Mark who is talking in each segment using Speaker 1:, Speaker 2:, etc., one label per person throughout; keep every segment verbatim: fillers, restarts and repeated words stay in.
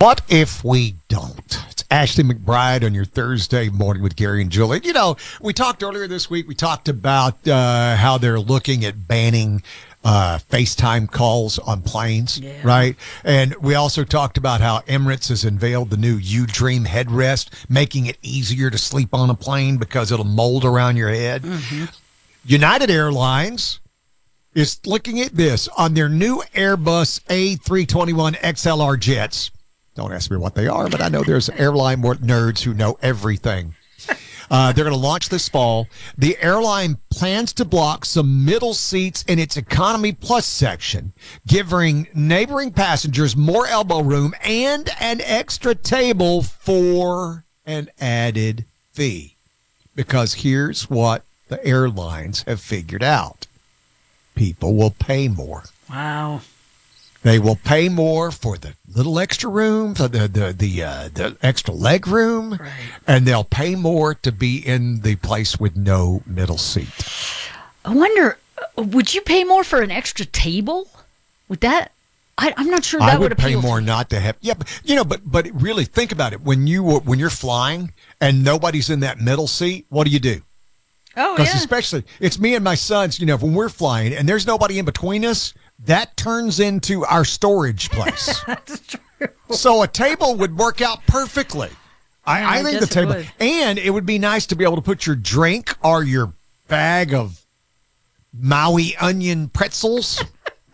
Speaker 1: What if we don't? It's Ashley McBride on your Thursday morning with Gary and Julie. You know, we talked earlier this week, we talked about uh, how they're looking at banning uh, FaceTime calls on planes,
Speaker 2: yeah.
Speaker 1: right? And we also talked about how Emirates has unveiled the new U-Dream headrest, making it easier to sleep on a plane because it'll mold around your head.
Speaker 2: Mm-hmm.
Speaker 1: United Airlines is looking at this on their new Airbus A three twenty-one X L R jets. Don't ask me what they are, but I know there's airline nerds who know everything. Uh, they're going to launch this fall. The airline plans to block some middle seats in its Economy Plus section, giving neighboring passengers more elbow room and an extra table for an added fee. Because here's what the airlines have figured out. People will pay more.
Speaker 2: Wow.
Speaker 1: They will pay more for the little extra room, for the the the, uh, the extra leg room,
Speaker 2: Right.
Speaker 1: and they'll pay more to be in the place with no middle seat.
Speaker 2: I wonder, uh, would you pay more for an extra table? Would that? I, I'm not sure that
Speaker 1: I would pay
Speaker 2: appeal
Speaker 1: more
Speaker 2: to me.
Speaker 1: not to have. Yeah, but you know, but but really think about it. When you when you're flying and nobody's in that middle seat, what do you do?
Speaker 2: Oh
Speaker 1: Because
Speaker 2: yeah.
Speaker 1: especially it's me and my sons. You know, when we're flying and there's nobody in between us, that turns into our storage place.
Speaker 2: That's true.
Speaker 1: So a table would work out perfectly. I,
Speaker 2: Yeah,
Speaker 1: I
Speaker 2: I
Speaker 1: think the
Speaker 2: guess it
Speaker 1: table,
Speaker 2: would.
Speaker 1: and it would be nice to be able to put your drink or your bag of Maui onion pretzels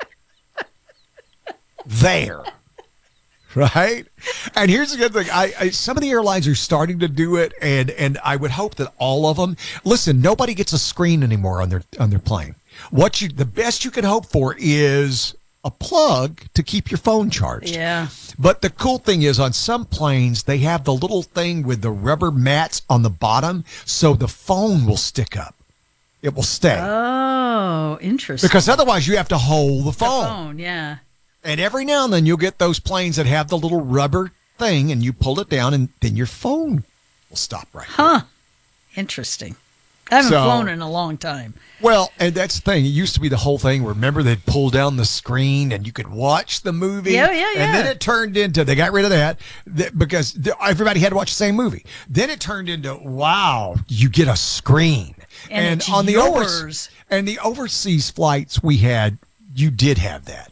Speaker 1: there, right? And here's the good thing: I, I some of the airlines are starting to do it, and and I would hope that all of them. Listen, nobody gets a screen anymore on their on their plane. What you the best you can hope for is a plug to keep your phone charged.
Speaker 2: Yeah.
Speaker 1: But the cool thing is on some planes, they have the little thing with the rubber mats on the bottom, so the phone will stick up. It will stay.
Speaker 2: Oh, interesting.
Speaker 1: Because otherwise you have to hold the
Speaker 2: the
Speaker 1: phone.
Speaker 2: phone, yeah.
Speaker 1: And every now and then you'll get those planes that have the little rubber thing, and you pull it down, and then your phone will stop right there.
Speaker 2: Huh. Interesting. I haven't
Speaker 1: So-
Speaker 2: flown in a long time.
Speaker 1: Well, and that's the thing. It used to be the whole thing. Remember, they'd pull down the screen and you could watch the movie.
Speaker 2: Yeah, yeah,
Speaker 1: And then
Speaker 2: yeah.
Speaker 1: it turned into, they got rid of that th- because th- everybody had to watch the same movie. Then it turned into, wow, you get a screen.
Speaker 2: And it's
Speaker 1: on the
Speaker 2: yours.
Speaker 1: overs- and the overseas flights we had, you did have that.